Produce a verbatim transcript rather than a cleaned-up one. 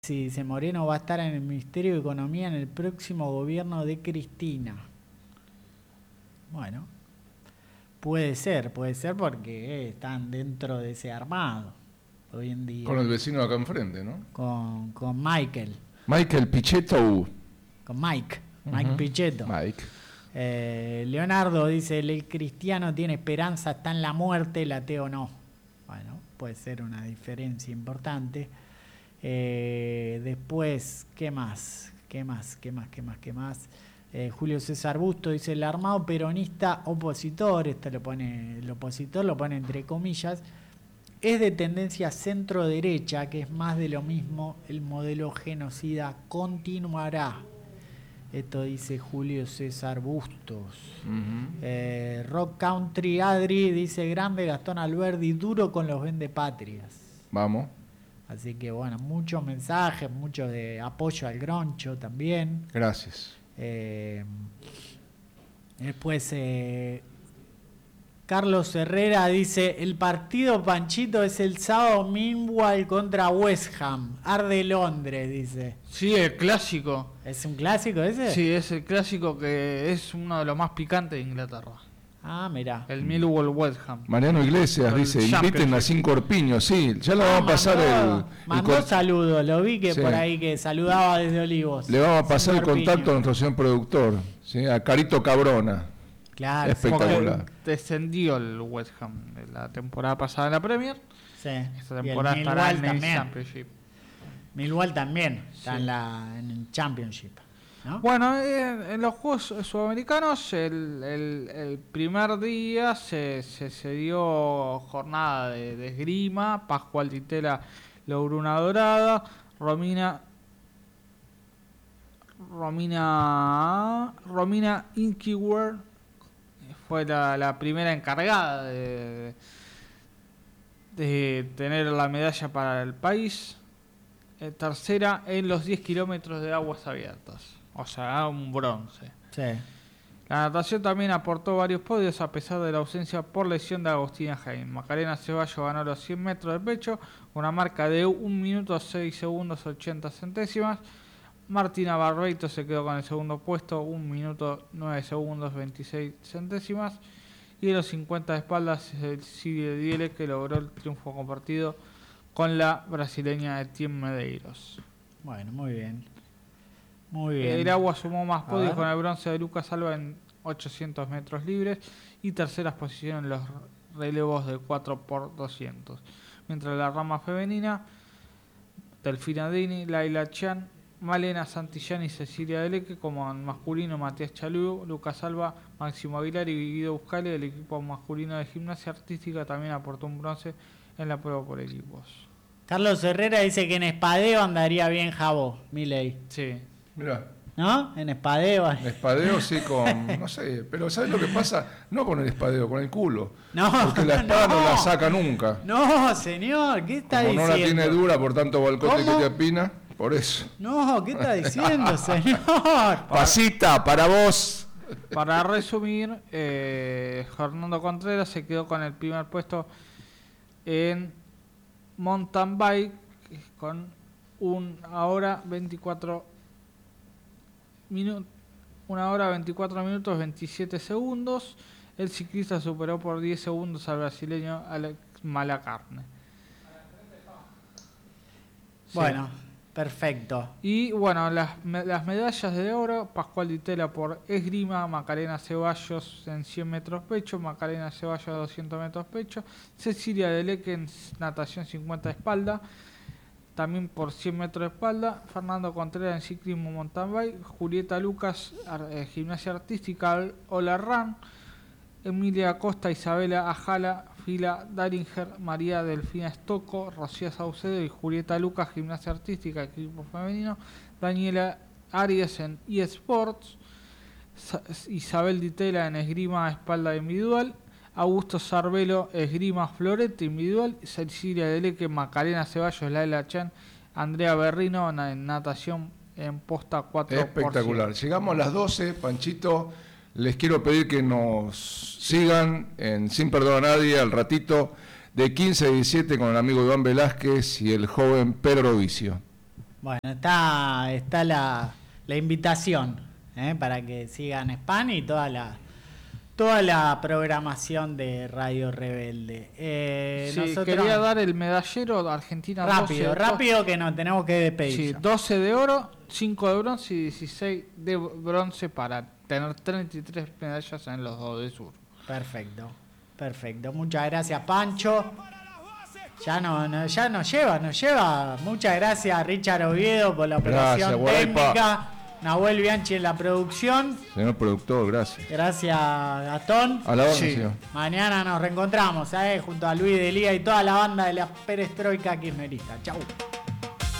Si dice Moreno va a estar en el Ministerio de Economía en el próximo gobierno de Cristina. Bueno, puede ser, puede ser porque están dentro de ese armado hoy en día. Con el vecino de acá enfrente, ¿no? Con, con Michael. Michael Pichetto. Con Mike, Mike uh-huh. Pichetto. Mike. Eh, Leonardo dice, el cristiano tiene esperanza, está en la muerte, el ateo no. Bueno, puede ser una diferencia importante. Eh, después, ¿qué más? ¿Qué más? ¿Qué más? ¿Qué más? ¿Qué más? Eh, Julio César Busto dice, el armado peronista opositor, esto lo pone, el opositor lo pone entre comillas, es de tendencia centro-derecha, que es más de lo mismo, el modelo genocida continuará. Esto dice Julio César Bustos. Uh-huh. eh, Rock Country Adri dice, grande Gastón Alberdi, duro con los vendepatrias. Vamos. Así que bueno, muchos mensajes, mucho de apoyo al Groncho también. Gracias. Eh, después eh, Carlos Herrera dice, el partido Panchito es el sábado Millwall contra West Ham. Arde Londres, dice. Sí, el clásico. ¿Es un clásico ese? Sí, es el clásico que es uno de los más picantes de Inglaterra. Ah, mirá. El Millwall West Ham. Mariano Iglesias dice, inviten a Cinco Corpiño. Sí, ya le ah, vamos a pasar mandó, el... Mandó el saludos, lo vi que sí. Por ahí que saludaba desde Olivos. Le vamos a pasar el contacto a nuestro señor productor, ¿sí? A Carito Cabrona. Claro. Espectacular. Descendió el West Ham la temporada pasada en la Premier. Sí. Esta temporada estará en el Championship. Millwall también está sí. en, la, en el Championship. ¿No? Bueno, en, en los Juegos Sudamericanos el, el, el primer día se, se, se dio jornada de, de esgrima. Pascual Ditela logró una dorada. Romina Romina Romina Inkiwer fue la, la primera encargada de, de tener la medalla para el país. Eh, tercera en los diez kilómetros de aguas abiertas. O sea, un bronce. Sí. La natación también aportó varios podios a pesar de la ausencia por lesión de Agostina Heim. Macarena Ceballos ganó los cien metros de pecho, una marca de un minuto seis segundos ochenta centésimas. Martina Barbeito se quedó con el segundo puesto, un minuto nueve segundos veintiséis centésimas. Y en los cincuenta de espaldas, el Cide Diele que logró el triunfo compartido con la brasileña Etienne Medeiros. Bueno, muy bien. Muy bien. El agua sumó más podios con el bronce de Lucas Alba en ochocientos metros libres y terceras posiciones en los relevos de cuatro por doscientos. Mientras la rama femenina, Delfina Dini, Laila Chan, Malena Santillán y Cecilia Deleque, como en masculino Matías Chalú, Lucas Alba, Máximo Aguilar y Guido Buscale del equipo masculino de gimnasia artística también aportó un bronce en la prueba por equipos. Carlos Herrera dice que en espadeo andaría bien Jabo, Milei. Sí. Mirá. ¿No? En espadeo. En espadeo sí con, no sé, pero ¿sabes lo que pasa? No con el espadeo, con el culo. No, porque la espada no, no la saca nunca. No, señor, ¿qué está Como diciendo? no la tiene dura por tanto balcote que te apina, por eso. No, ¿qué está diciendo, señor? Pasita, para vos. Para resumir, eh, Fernando Contreras se quedó con el primer puesto en mountain bike con una hora veinticuatro minutos, una hora veinticuatro minutos veintisiete segundos. El ciclista superó por diez segundos al brasileño Alex Malacarne. Bueno, sí. Perfecto. Y bueno, las, las medallas de oro, Pascual Ditela por esgrima, Macarena Ceballos en cien metros pecho, Macarena Ceballos doscientos metros pecho, Cecilia Deleque en natación cincuenta espalda, también por cien metros de espalda, Fernando Contreras en ciclismo mountain bike, Julieta Lucas, eh, gimnasia artística, Ola Run, Emilia Acosta, Isabela Ajala, Fila Daringer, María Delfina Estocco, Rocía Saucedo y Julieta Lucas, gimnasia artística, equipo femenino, Daniela Arias en eSports, Isabel Ditela en esgrima espalda individual, Augusto Sarbelo, esgrima florete individual, Cecilia Deleque, Macarena Ceballos, Laila Chan, Andrea Berrino en natación en posta cuatro por ciento. Espectacular. Llegamos a las doce, Panchito. Les quiero pedir que nos sigan en Sin Perdón a Nadie al ratito de quince a diecisiete con el amigo Iván Velázquez y el joven Pedro Vicio. Bueno, está, está la, la invitación ¿eh? para que sigan Spam y toda la toda la programación de Radio Rebelde. Eh, Sí, nosotros- quería dar el medallero de Argentina rápido, doce, rápido que nos tenemos que despedir. Sí, ya. doce de oro, cinco de bronce y dieciséis de bronce para tener treinta y tres medallas en los dos de sur. Perfecto, perfecto. Muchas gracias, Pancho. Ya no, no, ya nos lleva, nos lleva. Muchas gracias a Richard Oviedo por la operación Gracias, Guaraipa. técnica. Nahuel Bianchi en la producción. Señor productor, gracias. Gracias, Gastón. A la orden, Sí. señor. Mañana nos reencontramos, ¿eh? junto a Luis Delía y toda la banda de la Perestroika Kirchnerista. Chau.